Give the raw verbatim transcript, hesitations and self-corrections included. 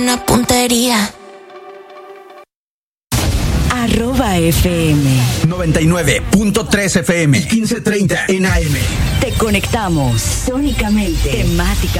Una puntería. Arroba F M noventa y nueve punto tres F M, quince treinta en A M. Te conectamos sónicamente, temática.